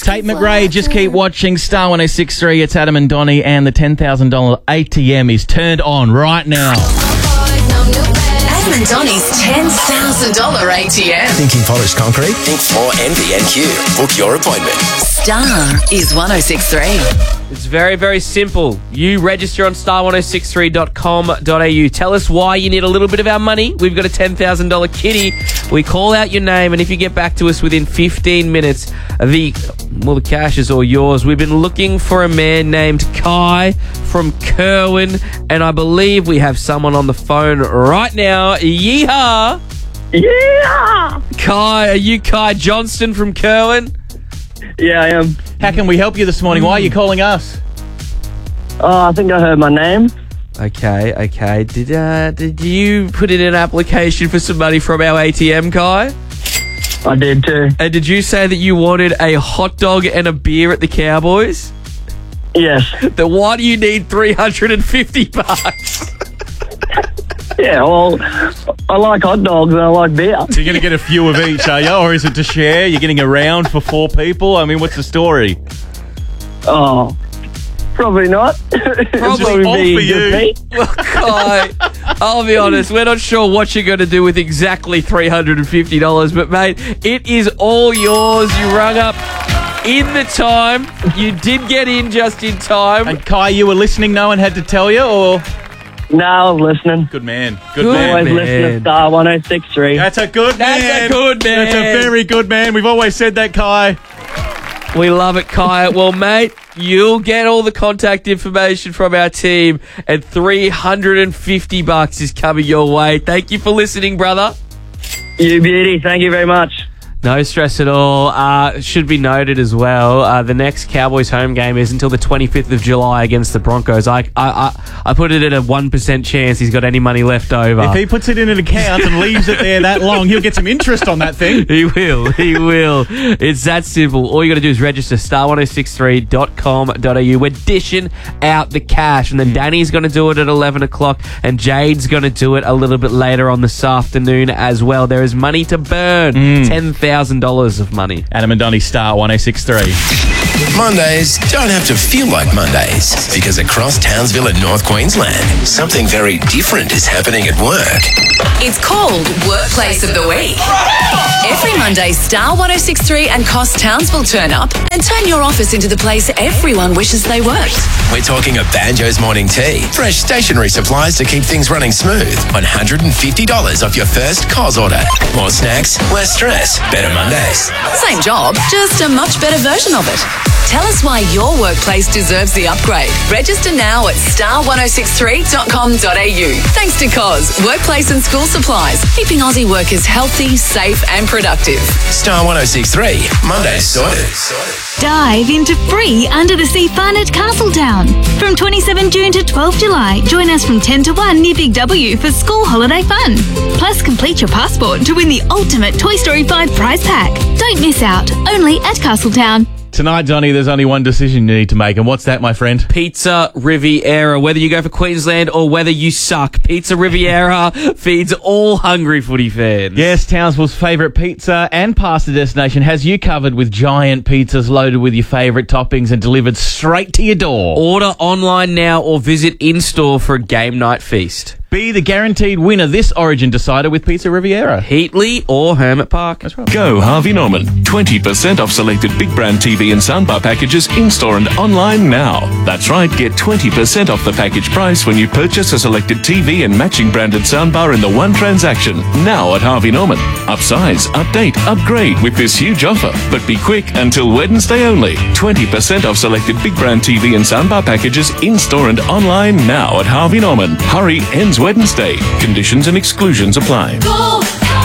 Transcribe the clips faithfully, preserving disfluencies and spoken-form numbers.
Tate McRae, just keep watching Star one oh six point three. It's Adam and Donnie, and the ten thousand dollars A T M is turned on right now. Adam and Donnie's ten thousand dollars A T M. Thinking polished concrete? Think Floor N B N Q. Book your appointment. Star is one oh six point three. It's very, very simple. You register on star one oh six three dot com dot a u. Tell us why you need a little bit of our money. We've got a ten thousand dollars kitty. We call out your name, and if you get back to us within fifteen minutes, the well, the cash is all yours. We've been looking for a man named Kai from Kerwin, and I believe we have someone on the phone right now. Yeehaw! Yeah! Kai, are you Kai Johnston from Kerwin? Yeah, I am. How can we help you this morning? Why are you calling us? Oh, I think I heard my name. Okay, okay. Did uh, did you put in an application for some money from our A T M, Kai? I did too. And did you say that you wanted a hot dog and a beer at the Cowboys? Yes. Then why do you need three hundred fifty bucks? Yeah, well, I like hot dogs and I like beer. So you're going to get a few of each, are you? Or is it to share? You're getting a round for four people? I mean, what's the story? Oh, probably not. Probably all for you. Well, Kai, I'll be honest, we're not sure what you're going to do with exactly three hundred fifty dollars, but mate, it is all yours. You rung up in the time. You did get in just in time. And Kai, you were listening, no one had to tell you, or? No, I was listening. Good man. Good, Good man. Always man. listen to Star one oh six point three. That's a good That's man. a good man. That's a very good man. We've always said that, Kai. We love it, Kai. Well, mate, you'll get all the contact information from our team, and three hundred fifty bucks is coming your way. Thank you for listening, brother. You beauty. Thank you very much. No stress at all. Uh, should be noted as well, uh, the next Cowboys home game is until the twenty-fifth of July against the Broncos. I I, I, I put it at a one percent chance he's got any money left over. If he puts it in an account and leaves it there that long, he'll get some interest on that thing. He will. He will. It's that simple. All you got to do is register star one oh six three dot com dot a u. We're dishing out the cash, and then Danny's going to do it at eleven o'clock, and Jade's going to do it a little bit later on this afternoon as well. There is money to burn. Mm. ten thousand dollars of money. Adam and Donnie, Star one oh six point three. Mondays don't have to feel like Mondays, because across Townsville and North Queensland, something very different is happening at work. It's called Workplace of the Week. Every Monday, Star one oh six point three and Cost Townsville turn up and turn your office into the place everyone wishes they worked. We're talking a Banjo's morning tea, fresh stationery supplies to keep things running smooth, one hundred fifty dollars off your first C O S order. More snacks, less stress, better Mondays. Same job, just a much better version of it. Tell us why your workplace deserves the upgrade. Register now at star one oh six three dot com dot a u. Thanks to C O S, Workplace and School Supplies, keeping Aussie workers healthy, safe and productive. Star one oh six point three, Mondays sorted. Dive into free under-the-sea fun at Castletown. From twenty-seventh of June to twelfth of July, join us from ten to one near Big W for school holiday fun. Plus, complete your passport to win the ultimate Toy Story five prize pack. Don't miss out, only at Castletown. Tonight, Donnie, there's only one decision you need to make, and what's that, my friend? Pizza Riviera. Whether you go for Queensland or whether you suck, Pizza Riviera feeds all hungry footy fans. Yes, Townsville's favourite pizza and pasta destination has you covered with giant pizzas loaded with your favourite toppings and delivered straight to your door. Order online now or visit in-store for a game night feast. Be the guaranteed winner this Origin Decider with Pizza Riviera. Heatley or Hermit Park. That's right. Go Harvey Norman. twenty percent off selected big brand T V and soundbar packages in-store and online now. That's right, get twenty percent off the package price when you purchase a selected T V and matching branded soundbar in the one transaction. Now at Harvey Norman. Upsize, update, upgrade with this huge offer. But be quick, until Wednesday only. twenty percent off selected big brand T V and soundbar packages in-store and online now at Harvey Norman. Hurry, ends Wednesday. Conditions and exclusions apply. Go,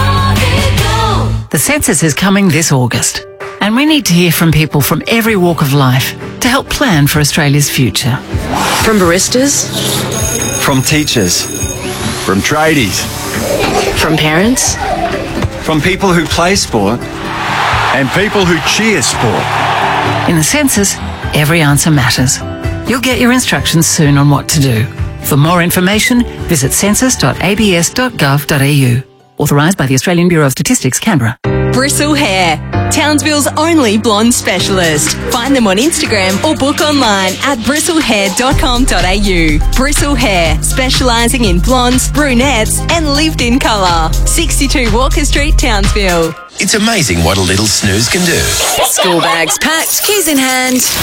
Harvey, go. The census is coming this August, and we need to hear from people from every walk of life to help plan for Australia's future. From baristas, From teachers, from tradies, from parents, from people who play sport, and people who cheer sport. In the census, every answer matters. You'll get your instructions soon on what to do. For more information, visit census dot a b s dot gov dot a u. Authorised by the Australian Bureau of Statistics, Canberra. Bristle Hair, Townsville's only blonde specialist. Find them on Instagram or book online at bristlehair dot com dot a u. Bristle Hair, specialising in blondes, brunettes and lived-in colour. sixty-two Walker Street, Townsville. It's amazing what a little snooze can do. School bags packed, keys in hand.